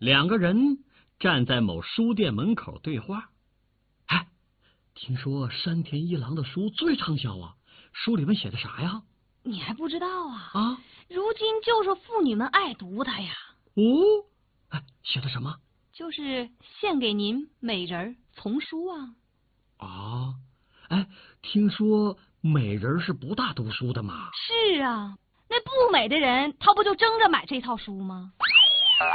两个人站在某书店门口对话。哎，听说山田一郎的书最畅销啊，书里面写的啥呀？ 你还不知道啊？ 啊， 如今就是妇女们爱读它呀。 哦，哎，写的什么？ 就是献给您美人丛书啊。 啊，哎，听说美人是不大读书的嘛？ 是啊，那不美的人，他不就争着买这套书吗？